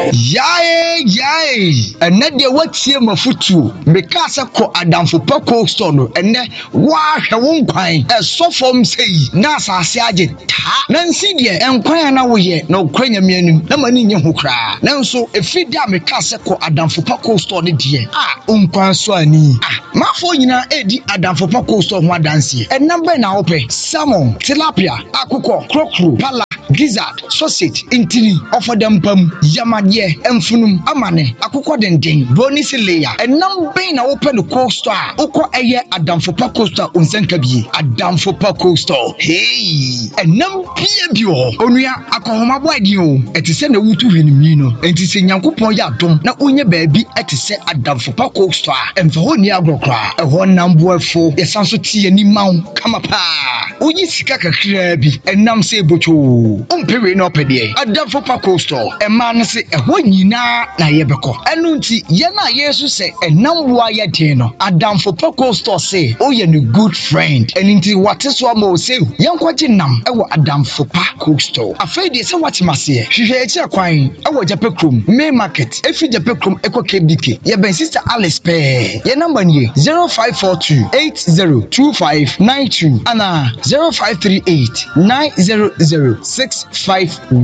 Yay. And net de watie mafutu. Mekasa ko adamfo pa cold store no. Ene wa hwe won kwan. So form say na asase age ta. Nansi de enkwan na wo ye na okranya mianum. Na mani nye ho kra. Nanso efidi a mekasa ko adamfo pa cold store ne de. Unkwan so ani. Mafo nyina edi adamfo pa cold store ho adanse. Enamba na ope. Salmon, tilapia, akukọ, krokro, pala, gizzard, sausage, intini, offer them pam, yamade, emfunum, amane, akukọ dendeng, bonus layer. Enamba na open the cold store. Oko eye adamfo pa cold store unsenka bi. Adamfo pa cold store. Hey, enambia bi o. Onua akohoma boy di o. Etise na wutu hwenimi no. Entise nyankopon ya dom na onye baabi etise adamfo pa cold store. Emfa ho ni agrokra. Eho namboafo. Yesanso tie ni maw kama pa. Oyi sika kakra bi enam se bocho umpewe no pede adamfo pa cold store ema no se eho nyina na yebeko enu nti ye na yesu se enam wo aye den no adamfo pa cold store se oye no good friend enti wate so ama se yenkwaje nam ewo adamfo pa cold store afei de se watimase hwehwe echi akwan ewo japekrom main market efi japekrom eko kbk ye ben sister Alice pe ye number ni 0542802592 ana 0538 900 651